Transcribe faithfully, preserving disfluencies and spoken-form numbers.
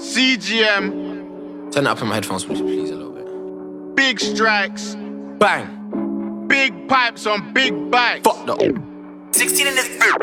C G M. Turn it up in my headphones, please, please, a little bit. Big strikes. Bang. Big pipes on big bikes. Fuck the sixteen in this.